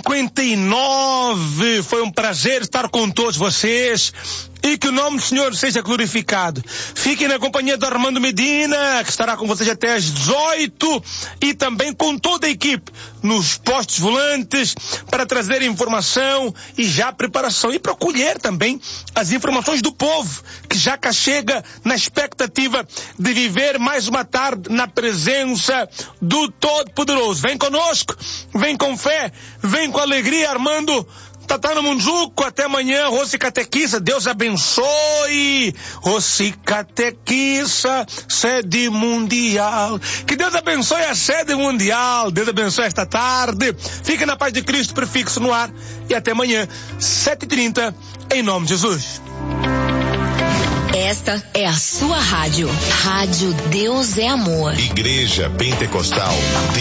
7h59, foi um prazer estar com todos vocês e que o nome do Senhor seja glorificado. Fiquem na companhia do Armando Medina, que estará com vocês até às 18 e também com toda a equipe nos postos volantes para trazer informação e já preparação e para colher também as informações do povo que já cá chega na expectativa de viver mais uma tarde na presença do Todo-Poderoso. Vem conosco, vem com fé, vem com alegria, Armando. Tatá no Munzuco, até amanhã, Rossi Catequissa, Deus abençoe, Rossi Catequissa, sede mundial, que Deus abençoe a sede mundial, Deus abençoe esta tarde, fique na paz de Cristo, prefixo no ar, e até amanhã, 7h30, em nome de Jesus. Esta é a sua rádio, Rádio Deus é Amor. Igreja Pentecostal